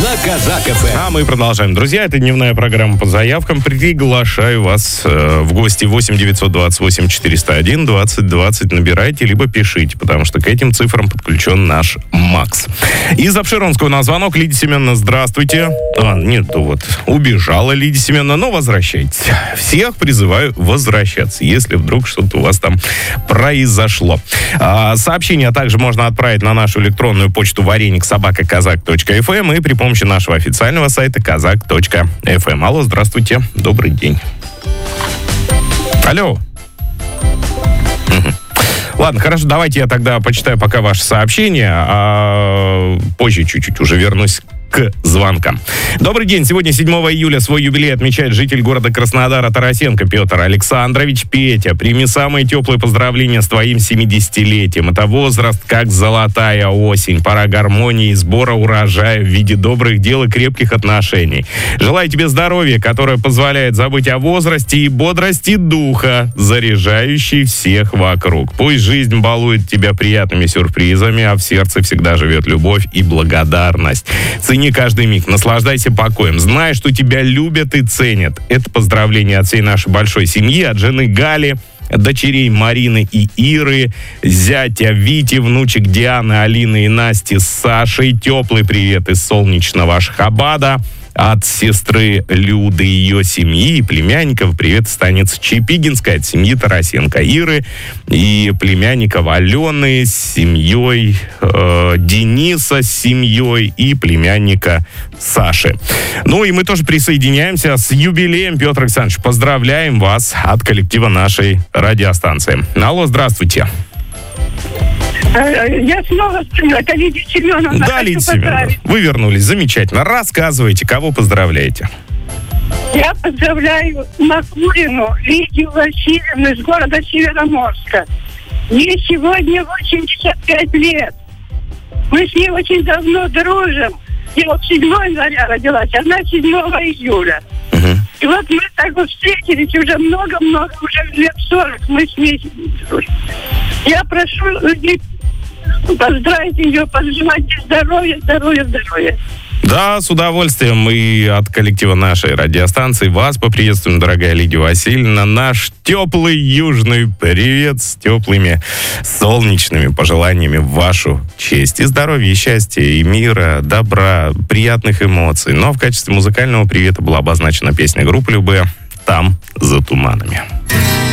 на Казак ФМ. А мы продолжаем. Друзья, это дневная программа по заявкам. Приглашаю вас в гости 8 928 401 20 20. Набирайте, либо пишите, потому что к этим цифрам подключен наш Макс. Из Апшеронского на звонок. Лидия Семеновна, здравствуйте. Убежала Лидия Семеновна, но возвращайтесь. Всех призываю возвращаться, если вдруг что-то у вас там произошло. Сообщения также можно отправить на нашу электронную почту вареник@казак.фм и при помощи нашего официального сайта казак.фм. Алло, здравствуйте, добрый день. Алло. Ладно, хорошо, давайте я тогда почитаю пока ваше сообщение, а позже чуть-чуть уже вернусь к звонкам. Добрый день. Сегодня, 7 июля, свой юбилей отмечает житель города Краснодара Тарасенко Петр Александрович. Петя, прими самые теплые поздравления с твоим 70-летием. Это возраст, как золотая осень. Пора гармонии и сбора урожая в виде добрых дел и крепких отношений. Желаю тебе здоровья, которое позволяет забыть о возрасте, и бодрости духа, заряжающей всех вокруг. Пусть жизнь балует тебя приятными сюрпризами, а в сердце всегда живет любовь и благодарность. Цени каждый миг, наслаждайся покоем. Знай, что тебя любят и ценят. Это поздравление от всей нашей большой семьи, от жены Гали, дочерей Марины и Иры, зятя Вити, внучек Дианы, Алины и Насти с Сашей. Теплый привет из солнечного Ашхабада. От сестры Люды и ее семьи и племянников привет из станицы Чепигинской от семьи Тарасенко Иры и племянников Алены с семьей, Дениса с семьей и племянника Саши. Ну и мы тоже присоединяемся с юбилеем, Петр Александрович. Поздравляем вас от коллектива нашей радиостанции. Алло, здравствуйте. Я снова это Лидия Семеновна. Да, Лидия Семеновна, вы вернулись. Замечательно. Рассказывайте, кого поздравляете. Я поздравляю Макурину Лидию Васильевну из города Североморска. Ей сегодня 85 лет. Мы с ней очень давно дружим. Я вот 7 января родилась, она 7 июля. И вот мы так вот встретились уже много-много, уже лет 40 мы с ней дружим. Я прошу поздравить ее, пожелать ей здоровья. Да, с удовольствием. И от коллектива нашей радиостанции вас поприветствуем, дорогая Лидия Васильевна. Наш теплый южный привет с теплыми солнечными пожеланиями в вашу честь. И здоровья, и счастья, и мира, добра, приятных эмоций. Но в качестве музыкального привета была обозначена песня группы Любэ «Там, за туманами».